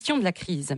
de la crise.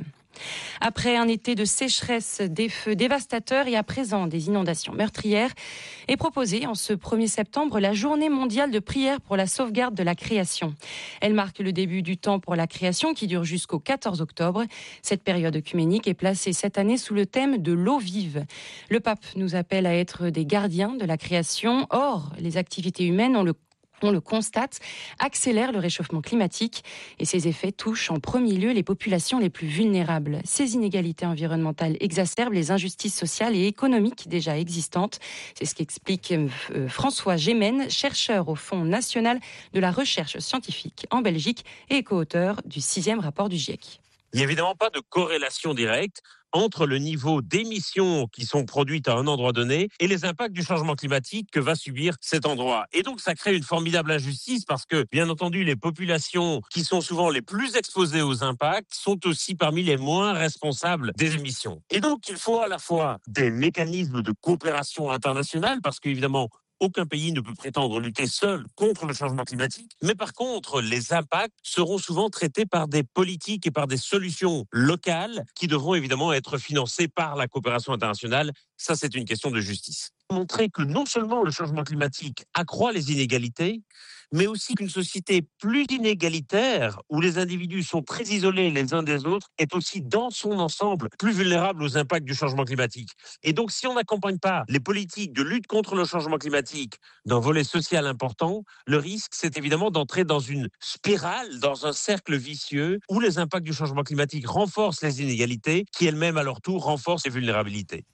Après un été de sécheresse, des feux dévastateurs et à présent des inondations meurtrières, est proposée en ce 1er septembre la journée mondiale de prière pour la sauvegarde de la création. Elle marque le début du temps pour la création qui dure jusqu'au 14 octobre. Cette période œcuménique est placée cette année sous le thème de l'eau vive. Le pape nous appelle à être des gardiens de la création. Or, les activités humaines on le constate, accélère le réchauffement climatique et ses effets touchent en premier lieu les populations les plus vulnérables. Ces inégalités environnementales exacerbent les injustices sociales et économiques déjà existantes. C'est ce qu'explique François Gémen, chercheur au Fonds national de la recherche scientifique en Belgique et co-auteur du 6e rapport du GIEC. Il n'y a évidemment pas de corrélation directe entre le niveau d'émissions qui sont produites à un endroit donné et les impacts du changement climatique que va subir cet endroit. Et donc, ça crée une formidable injustice parce que, bien entendu, les populations qui sont souvent les plus exposées aux impacts sont aussi parmi les moins responsables des émissions. Et donc, il faut à la fois des mécanismes de coopération internationale parce qu'évidemment, aucun pays ne peut prétendre lutter seul contre le changement climatique. Mais par contre, les impacts seront souvent traités par des politiques et par des solutions locales qui devront évidemment être financées par la coopération internationale. Ça, c'est une question de justice. Montrer que non seulement le changement climatique accroît les inégalités, mais aussi qu'une société plus inégalitaire, où les individus sont très isolés les uns des autres, est aussi dans son ensemble plus vulnérable aux impacts du changement climatique. Et donc, si on n'accompagne pas les politiques de lutte contre le changement climatique d'un volet social important, le risque, c'est évidemment d'entrer dans une spirale, dans un cercle vicieux, où les impacts du changement climatique renforcent les inégalités, qui elles-mêmes, à leur tour, renforcent les vulnérabilités.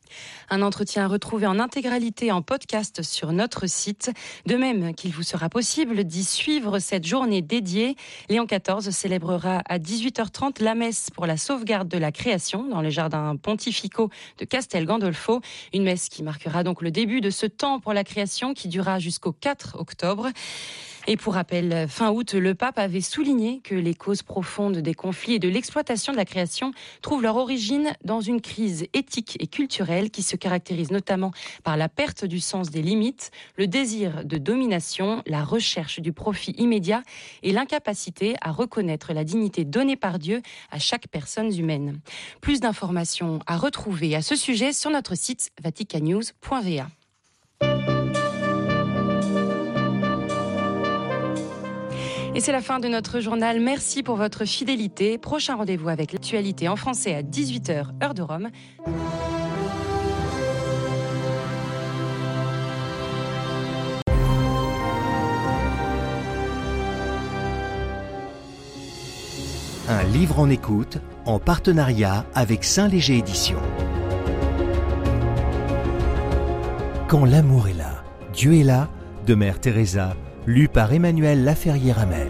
Un entretien retrouvé en intégralité en podcast sur notre site. De même qu'il vous sera possible d'y suivre cette journée dédiée. Léon XIV célébrera à 18h30 la messe pour la sauvegarde de la création dans les jardins pontificaux de Castel Gandolfo. Une messe qui marquera donc le début de ce temps pour la création qui durera jusqu'au 4 octobre. Et pour rappel, fin août, le pape avait souligné que les causes profondes des conflits et de l'exploitation de la création trouvent leur origine dans une crise éthique et culturelle qui se caractérise notamment par la perte du sens des limites, le désir de domination, la recherche du profit immédiat et l'incapacité à reconnaître la dignité donnée par Dieu à chaque personne humaine. Plus d'informations à retrouver à ce sujet sur notre site vaticannews.va. Et c'est la fin de notre journal. Merci pour votre fidélité. Prochain rendez-vous avec l'actualité en français à 18h, heure de Rome. Un livre en écoute, en partenariat avec Saint-Léger Éditions. Quand l'amour est là, Dieu est là, de Mère Teresa, lu par Emmanuel Laferrière-Hamel.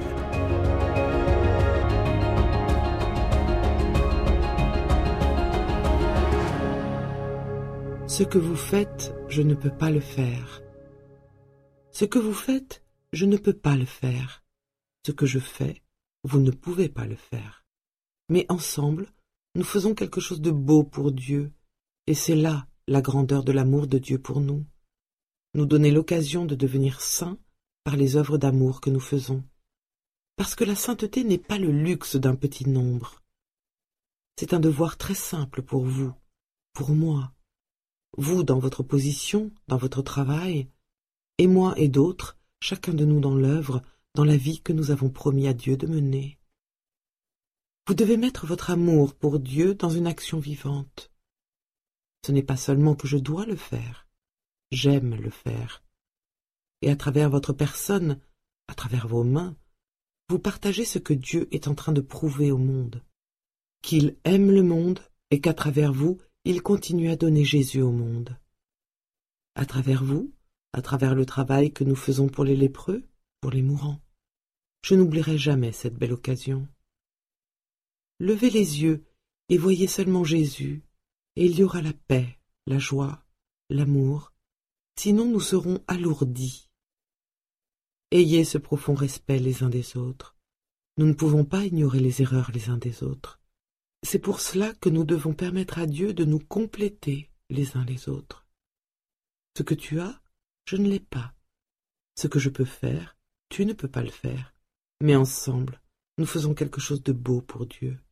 Ce que vous faites, je ne peux pas le faire. Ce que vous faites, je ne peux pas le faire. Ce que je fais, vous ne pouvez pas le faire. Mais ensemble, nous faisons quelque chose de beau pour Dieu, et c'est là la grandeur de l'amour de Dieu pour nous. Nous donner l'occasion de devenir saints par les œuvres d'amour que nous faisons. Parce que la sainteté n'est pas le luxe d'un petit nombre. C'est un devoir très simple pour vous, pour moi. Vous dans votre position, dans votre travail, et moi et d'autres, chacun de nous dans l'œuvre, dans la vie que nous avons promis à Dieu de mener. Vous devez mettre votre amour pour Dieu dans une action vivante. Ce n'est pas seulement que je dois le faire, j'aime le faire. Et à travers votre personne, à travers vos mains, vous partagez ce que Dieu est en train de prouver au monde. Qu'il aime le monde et qu'à travers vous, il continue à donner Jésus au monde. À travers vous, à travers le travail que nous faisons pour les lépreux, pour les mourants. Je n'oublierai jamais cette belle occasion. Levez les yeux et voyez seulement Jésus, et il y aura la paix, la joie, l'amour, sinon nous serons alourdis. Ayez ce profond respect les uns des autres. Nous ne pouvons pas ignorer les erreurs les uns des autres. C'est pour cela que nous devons permettre à Dieu de nous compléter les uns les autres. Ce que tu as, je ne l'ai pas. Ce que je peux faire, tu ne peux pas le faire. Mais ensemble, nous faisons quelque chose de beau pour Dieu.